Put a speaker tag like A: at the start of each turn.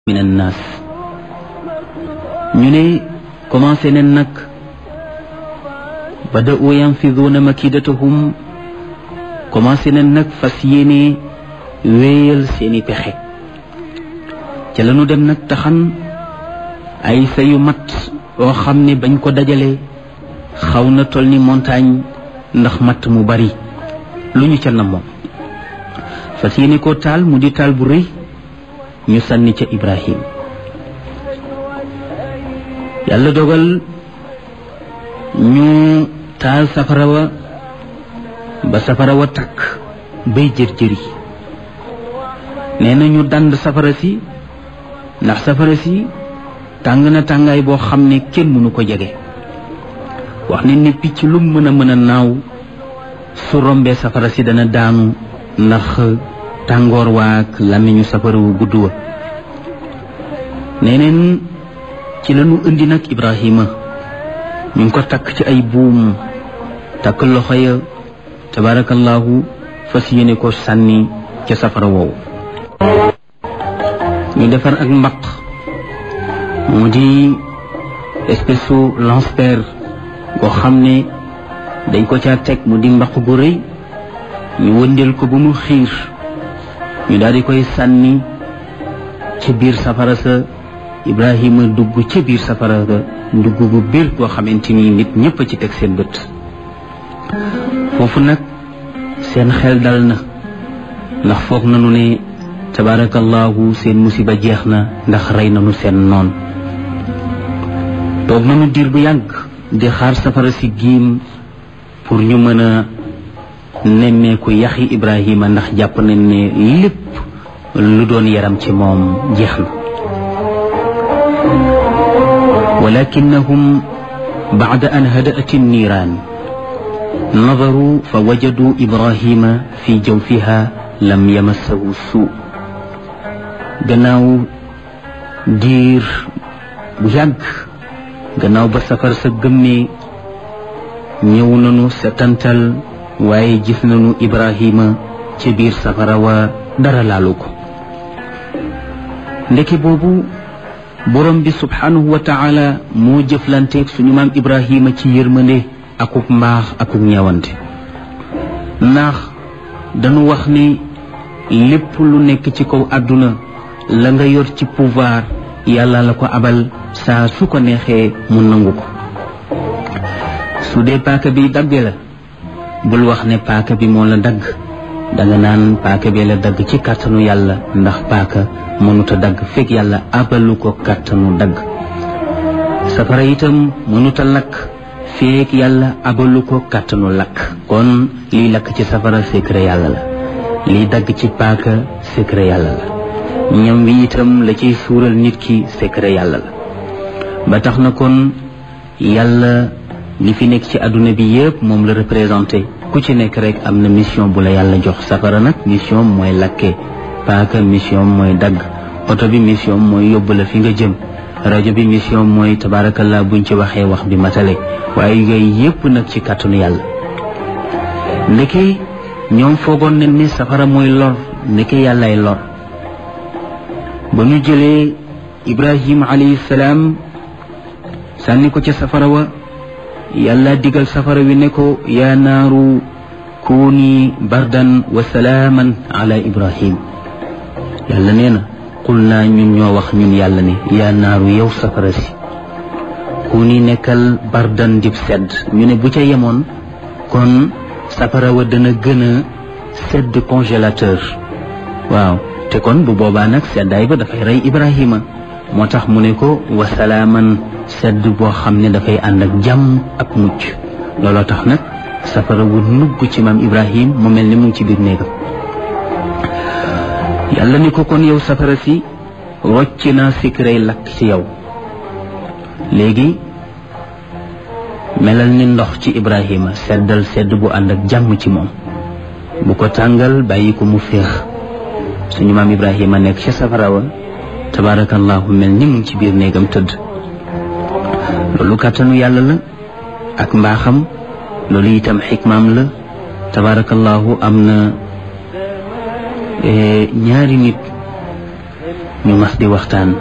A: min annaas ñu ne commencé nen nag bada'u yanfiduuna makidatahum commencé nen nag fas yéene wéyal seeni pexe ca lañu dem nag taxan ay sayu mat yoo xam ne bañ ko dajale xaw na toll ni montagne ndax matt mu bari lu ñu ca namoon fas yéene ko taal mu di taal bu rëy ñu sànni ca Ibrahim yàlla dogal ñu taal safara wa ba safara wa takk bay jër-jëri nee na ñu dand safara si ndax safara si tàng na tàngaay boo xam ne kenn mënu ko jege wax ne ni picc lu mën a naaw su rombee safara si dana daanu ndax tàngoor waak làmmiñu safara wu gudd wa neneen ci lañu indi nag Ibrahima ñu ngi ko takk ci ay buum takk loxo ya tabarakallahu fas yéene ko sànni ca safara woowu ñu defar ak mbaq mu di espèce su lance-pierre boo xam ne dañ ko caa teg mu di mbaq gu rëy ñu wëndeel ko ba mu xiir ñu daal di koy sànni ca biir safara sa Ibrahima dugg ca biir safara sa dugg bu biir koo xamante ni nit ñëpp a ci teg seen bët foofu nag seen xel dal na ndax foog nañu ne tabarakallahu seen musiba jeex na ndax rey nañu seen noon toog nañu diir bu yàgg di xaar safara si giim pour ñu mën a nemmeeku yaxi Ibrahima ndax jàpp nañ ne lépp lu doon yaram ci moom jeex na walakinnahum ba'da an hada'at an-niiraan nadaru fa wajadu Ibrahima fi jawfiha lam yamassahu suu gannaaw diir bu yàgg gannaaw ba safar sa gëmmee ñëw nañu setantal waaye gis nañu Ibrahima ci biir safara wa dara laalu ko ndeke boobu borom bi subhanahu wa taala moo jëflanteeg suñu maam Ibrahima ci yërmande akuk mbaax akuk ñeewante ndax dañu wax ni lépp lu nekk ci kaw àdduna la nga yor ci pouvoir yàlla la ko abal saa su ko neexee mu nangu ko su dee paaka bi dagge la bul wax ne paaka bi moo la dagg danga naan paaka bi la dagg ci kàttanu yàlla ndax paaka mënuta dagg fekk yàlla abalu ko kàttanu dagg safara itam mënuta lakk fekk yàlla abalu ko kàttanu lakk kon liy lakk ci safara secret yàlla la liy dagg ci paaka secret yàlla la ñam wi itam la ciy suural nit ki secret yàlla la ba tax na kon yàlla li fi nekk ci àdduna bi yëpp moom la représenté ku ci nekk rek am na mission bu la yàlla jox safara nag mission mooy lakke paaka mission mooy dagg oto bi mission mooy yóbbu la fi nga jëm rajo bi mission mooy tabarakallah buñ ci waxee wax bi matale waaye yooyu yëpp nag ci kàttanu yàlla ndeke ñoom foogoon nañ ne safara mooy lor ndeke yàllaay lor ba ñu jëlee Ibrahima alayhi salaam sànni ko ca safara wa yàlla digal safara wi ne ko yaa naaru kuuni bardan wa salaaman ala Ibrahim yàlla nee na qul naa ñun ñoo wax ñun yàlla ne yaa naaru yow safara si kuuni nekkal bardan dib sedd ñu ne bu ca yemoon kon safara wa dana gën a sedd congélateur waaw te kon bu boobaa nag seddaay ba dafay rey Ibrahima moo tax mu ne ko wa salaaman sedd boo xam ne dafay ànd ak jàmm ak mucc looloo tax nag safara wu nugg ci maam Ibrahim mu mel ni mu ngi ci biir néegam yàlla ni ko kon yow safara si rocc naa sikrey lakk ci yow léegi melal ni ndox ci Ibrahima seddal sedd bu ànd ak jàmm ci moom bu ko tàngal bàyyi ko mu féex suñu maam Ibrahima nekk ca safara wa tabarakallahu mel ni mu ngi ci biir néegam tëdd loolu kàttanu yàlla la ak mbaaxam loolu itam xikmaam la tabarakallahu am na ñaari nit ñu mas di waxtaan